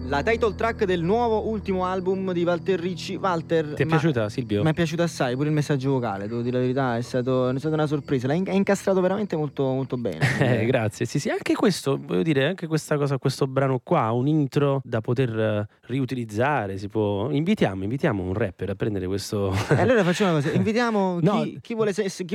La title track del nuovo ultimo album di Walter Ricci. Walter, ti è piaciuta, Silvio? Mi è piaciuta assai, pure il messaggio vocale, devo dire la verità, è stata una sorpresa. L'hai incastrato veramente molto, molto bene. Grazie. Sì, anche questo, voglio dire, anche questa cosa, questo brano qua, un intro da poter riutilizzare, si può. Invitiamo un rapper a prendere questo. Allora facciamo una cosa, invitiamo No. chi vuole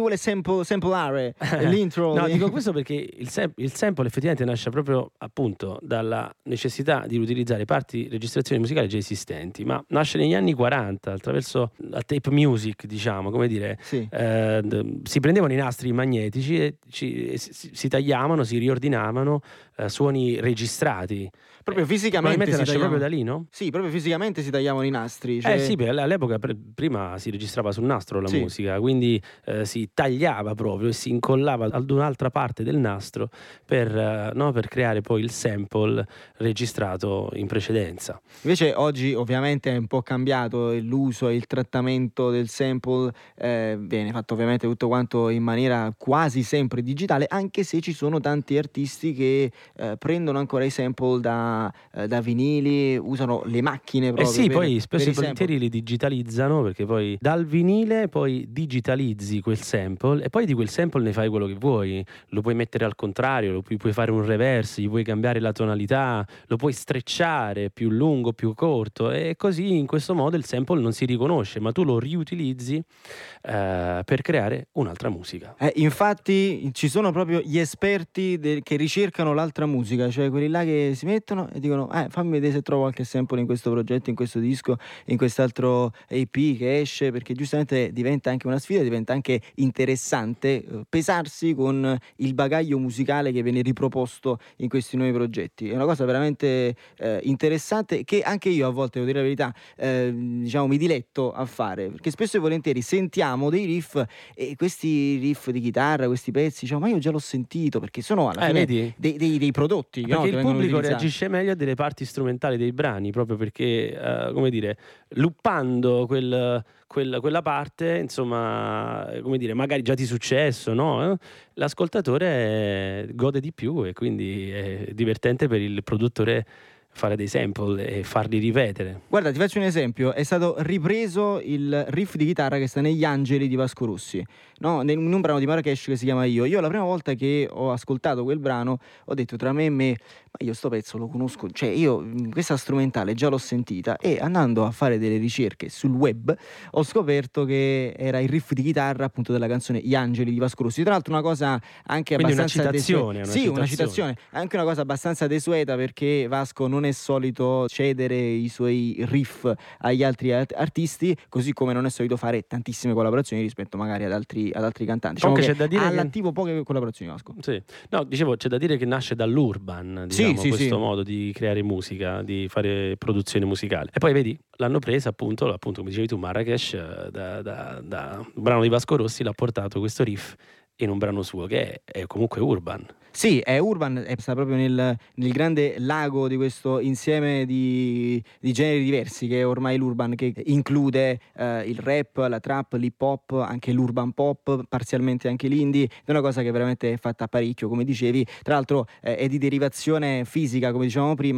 samplare l'intro. No, dico questo perché il sample effettivamente nasce proprio appunto dalla necessità di utilizzare parti registrazioni musicali già esistenti, ma nasce negli anni 40 attraverso la tape music, diciamo, come dire, sì. Si prendevano i nastri magnetici e si tagliavano, si riordinavano suoni registrati. Proprio fisicamente si nasce proprio da lì, no? Sì, proprio fisicamente si tagliavano i nastri. Cioè... Sì, all'epoca prima si registrava sul nastro la musica, quindi si tagliava proprio e si incollava ad un'altra parte del nastro per creare poi il sample registrato in precedenza. Invece oggi ovviamente è un po' cambiato l'uso e il trattamento del sample, viene fatto ovviamente tutto quanto in maniera quasi sempre digitale, anche se ci sono tanti artisti che prendono ancora i sample da vinili, usano le macchine proprio. Poi spesso e volentieri li digitalizzano, perché poi dal vinile poi digitalizzi quel sample e poi di quel sample ne fai quello che vuoi, lo puoi mettere al contrario, puoi fare un reverse, gli puoi cambiare la tonalità, lo puoi strecciare più lungo, più corto, e così in questo modo il sample non si riconosce, ma tu lo riutilizzi per creare un'altra musica. Infatti ci sono proprio gli esperti che ricercano l'altra musica, cioè quelli là che si mettono e dicono fammi vedere se trovo qualche sample in questo progetto, in questo disco, in quest'altro EP che esce, perché giustamente diventa anche una sfida, diventa anche interessante pesarsi con il bagaglio musicale che viene riproposto in questi nuovi progetti. È una cosa veramente interessante, che anche io a volte, devo dire la verità, diciamo mi diletto a fare, perché spesso e volentieri sentiamo dei riff, e questi riff di chitarra, questi pezzi, diciamo, ma io già l'ho sentito, perché sono alla fine dei prodotti, perché il pubblico reagisce meglio a delle parti strumentali dei brani, proprio perché come dire, luppando quella parte, insomma, come dire, magari già ti è successo, no? L'ascoltatore gode di più e quindi è divertente per il produttore fare dei sample e farli ripetere. Guarda, ti faccio un esempio: è stato ripreso il riff di chitarra che sta negli Angeli di Vasco Rossi, no? In un brano di Marrakesh che si chiama Io la prima volta che ho ascoltato quel brano ho detto tra me e me, ma io sto pezzo lo conosco, cioè io questa strumentale già l'ho sentita, e andando a fare delle ricerche sul web ho scoperto che era il riff di chitarra appunto della canzone Gli Angeli di Vasco Rossi. Tra l'altro una cosa anche quindi abbastanza una citazione, anche una cosa abbastanza desueta, perché Vasco non è solito cedere i suoi riff agli altri artisti, così come non è solito fare tantissime collaborazioni rispetto magari ad altri cantanti. Diciamo che c'è da dire all'attivo poche collaborazioni Vasco. Sì. No, dicevo, c'è da dire che nasce dall'urban, diciamo, questo modo di creare musica, di fare produzione musicale. E poi vedi, l'hanno presa appunto come dicevi tu, Marrakesh, da un brano di Vasco Rossi, l'ha portato questo riff in un brano suo che è comunque urban. Sì, è urban, sta proprio nel grande lago di questo insieme di generi diversi che è ormai l'urban, che include il rap, la trap, l'hip hop, anche l'urban pop, parzialmente anche l'indie. È una cosa che veramente è fatta parecchio, come dicevi. Tra l'altro è di derivazione fisica, come dicevamo prima.